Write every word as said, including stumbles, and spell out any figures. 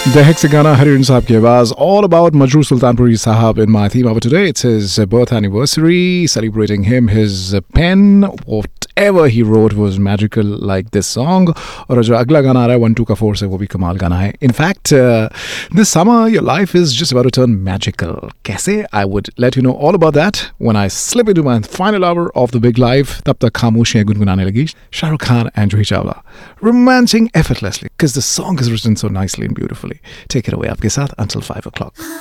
दहक से गाना हरिन साहब की आवाज all about Majroor Sultanpuri Sahab in my theme of today. It's his birth anniversary, celebrating him. His pen, whatever he wrote was magical like this song. और जो अगला गाना आ रहा है वन टू का फोर से वो भी कमाल गाना है. In fact, uh, this summer your life is just about to turn magical. कैसे? I would let you know all about that when I slip into my final hour of the big life. तब तक खामोशियां गुनगुनाने लगी Shahrukh Khan and Juhi Chawla, romancing effortlessly because the song is written so nicely and beautifully. Take it away आपके साथ until five o'clock.